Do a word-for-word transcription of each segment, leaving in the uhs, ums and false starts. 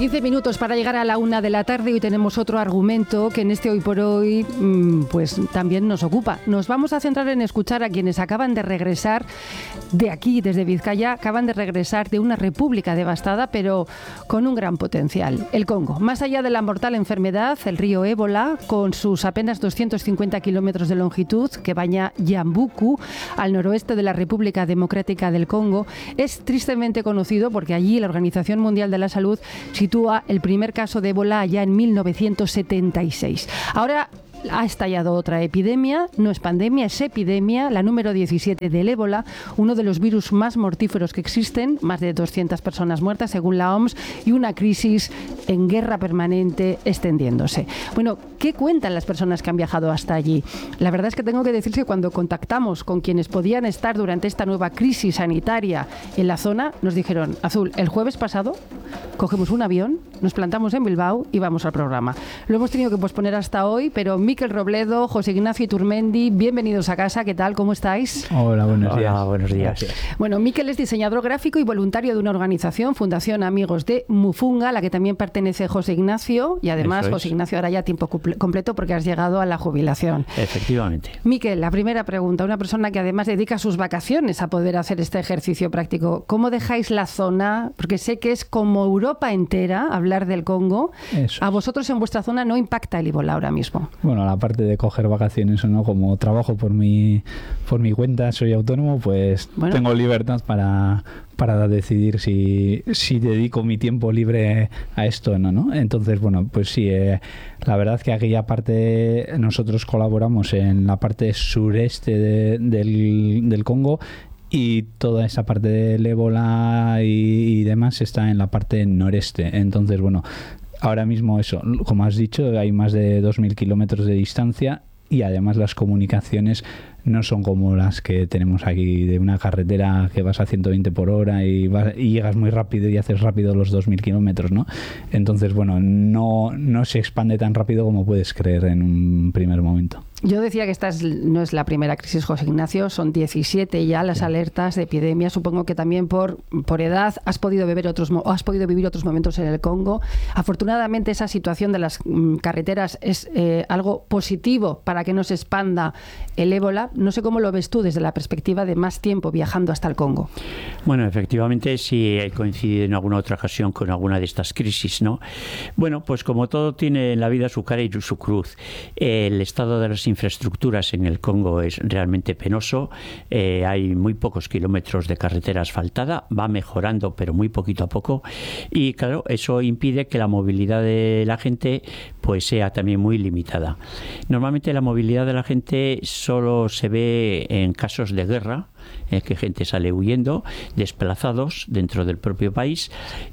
quince minutos para llegar a la una de la tarde. Hoy tenemos otro argumento que en este Hoy por Hoy pues también nos ocupa. Nos vamos a centrar en escuchar a quienes acaban de regresar de aquí, desde Vizcaya, acaban de regresar de una república devastada, pero con un gran potencial, el Congo. Más allá de la mortal enfermedad, el río Ébola, con sus apenas doscientos cincuenta kilómetros de longitud, que baña Yambuku, al noroeste de la República Democrática del Congo, es tristemente conocido porque allí la Organización Mundial de la Salud sitúa el primer caso de ébola allá en mil novecientos setenta y seis. Ahora ha estallado otra epidemia, no es pandemia, es epidemia, la número diecisiete del ébola, uno de los virus más mortíferos que existen, más de doscientas personas muertas según la O M S, y una crisis en guerra permanente extendiéndose. Bueno, ¿qué cuentan las personas que han viajado hasta allí? La verdad es que tengo que decir que cuando contactamos con quienes podían estar durante esta nueva crisis sanitaria en la zona, nos dijeron: Azul, el jueves pasado cogemos un avión, nos plantamos en Bilbao y vamos al programa. Lo hemos tenido que posponer hasta hoy, pero Mikel Robledo, José Ignacio Iturmendi, bienvenidos a casa. ¿Qué tal? ¿Cómo estáis? Hola, buenos días. Hola, buenos días. Gracias. Bueno, Mikel es diseñador gráfico y voluntario de una organización, Fundación Amigos de Mufunga, a la que también pertenece José Ignacio, y además José Ignacio ahora ya a tiempo completo porque has llegado a la jubilación. Efectivamente. Mikel, la primera pregunta, una persona que además dedica sus vacaciones a poder hacer este ejercicio práctico, ¿cómo dejáis la zona? Porque sé que es como Europa entera hablar del Congo. Eso. A vosotros en vuestra zona no impacta el ébola ahora mismo. Bueno, la parte de coger vacaciones o no, como trabajo por mi por mi cuenta, soy autónomo, pues bueno, tengo libertad para para decidir si, si dedico mi tiempo libre a esto o no, ¿no? Entonces, bueno, pues sí, eh, la verdad que aquella parte, nosotros colaboramos en la parte sureste de, del, del Congo, y toda esa parte del ébola y, y demás está en la parte noreste. Entonces, bueno, ahora mismo eso, como has dicho, hay más de dos mil kilómetros de distancia y además las comunicaciones no son como las que tenemos aquí, de una carretera que vas a ciento veinte por hora y, vas, y llegas muy rápido y haces rápido los dos mil kilómetros, ¿no? Entonces, bueno, no, no se expande tan rápido como puedes creer en un primer momento. Yo decía que esta es, no es la primera crisis, José Ignacio, son diecisiete ya las alertas de epidemia. Supongo que también por, por edad has podido beber otros has podido vivir otros momentos en el Congo. Afortunadamente esa situación de las mm, carreteras es eh, algo positivo para que no se expanda el ébola. No sé cómo lo ves tú desde la perspectiva de más tiempo viajando hasta el Congo. Bueno, efectivamente sí he coincidido en alguna otra ocasión con alguna de estas crisis, ¿no? Bueno, pues como todo tiene en la vida su cara y su cruz. El estado de las infraestructuras en el Congo es realmente penoso. Eh, hay muy pocos kilómetros de carretera asfaltada, va mejorando pero muy poquito a poco, y claro, eso impide que la movilidad de la gente pues sea también muy limitada. Normalmente la movilidad de la gente solo se ve en casos de guerra, en que gente sale huyendo, desplazados dentro del propio país,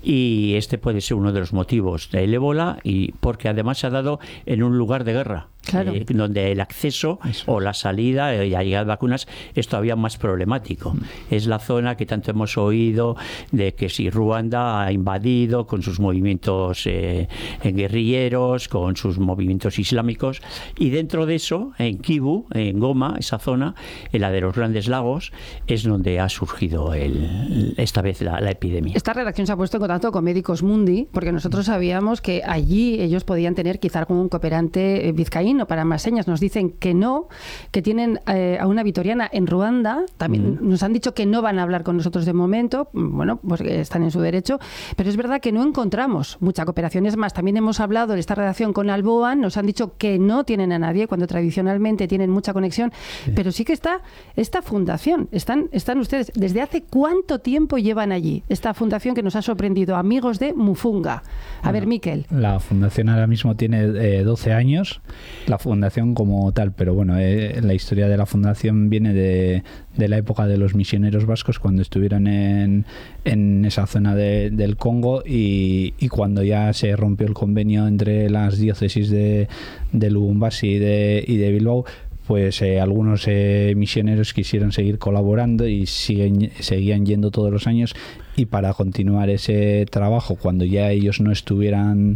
y este puede ser uno de los motivos del ébola, y porque además se ha dado en un lugar de guerra. Claro. Eh, donde el acceso Eso. o la salida y la llegada de vacunas es todavía más problemático. Mm. Es la zona que tanto hemos oído de que si Ruanda ha invadido con sus movimientos eh, guerrilleros, con sus movimientos islámicos, y dentro de eso, en Kivu, en Goma, esa zona, en la de los Grandes Lagos, es donde ha surgido el, esta vez la, la epidemia. Esta redacción se ha puesto en contacto con Médicos Mundi, porque nosotros sabíamos que allí ellos podían tener quizá algún cooperante eh, vizcaíno para más señas. Nos dicen que no, que tienen eh, a una vitoriana en Ruanda. También mm. nos han dicho que no van a hablar con nosotros de momento. Bueno, pues están en su derecho, pero es verdad que no encontramos mucha cooperación. Es más, también hemos hablado de esta redacción con Alboan, nos han dicho que no tienen a nadie cuando tradicionalmente tienen mucha conexión, sí. pero sí que está esta fundación. Están, están ustedes. ¿Desde hace cuánto tiempo llevan allí esta fundación que nos ha sorprendido? Amigos de Mufunga. A bueno, ver, Mikel. La fundación ahora mismo tiene eh, doce años. La fundación como tal, pero bueno, eh, la historia de la fundación viene de, de la época de los misioneros vascos, cuando estuvieron en, en esa zona de, del Congo, y, y cuando ya se rompió el convenio entre las diócesis de, de Lubumbashi y de, y de Bilbao, pues eh, algunos eh, misioneros quisieron seguir colaborando y siguen, seguían yendo todos los años, y para continuar ese trabajo, cuando ya ellos no estuvieran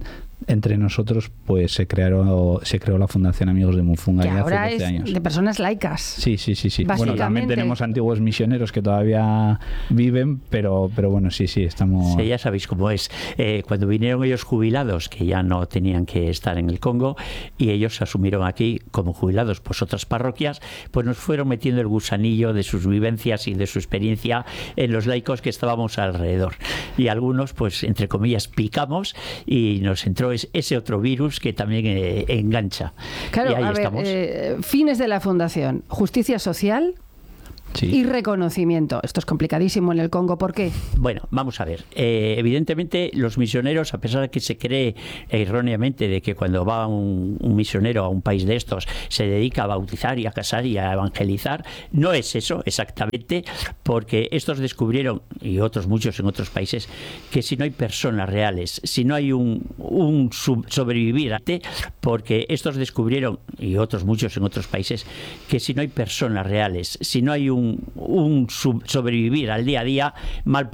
entre nosotros pues se crearon se creó la Fundación Amigos de Mufunga ya ahora hace doce es años. De personas laicas. Sí, sí, sí, sí. Bueno, también tenemos antiguos misioneros que todavía viven, pero pero bueno, sí, sí, estamos... Sí, ya sabéis cómo es. Eh, cuando vinieron ellos jubilados, que ya no tenían que estar en el Congo, y ellos se asumieron aquí como jubilados, pues otras parroquias, pues nos fueron metiendo el gusanillo de sus vivencias y de su experiencia en los laicos que estábamos alrededor. Y algunos, pues entre comillas, picamos y nos entró ese otro virus que también eh, engancha. Claro, y ahí a ver, estamos. Eh, fines de la Fundación: justicia social. Sí. Y reconocimiento. Esto es complicadísimo en el Congo. ¿Por qué? Bueno, vamos a ver. Eh, evidentemente, los misioneros, a pesar de que se cree erróneamente de que cuando va un, un misionero a un país de estos se dedica a bautizar y a casar y a evangelizar, no es eso exactamente, porque estos descubrieron, y otros muchos en otros países, que si no hay personas reales, si no hay un, un sobrevivir, porque estos descubrieron, y otros muchos en otros países, que si no hay personas reales, si no hay un un, un sobrevivir al día a día, mal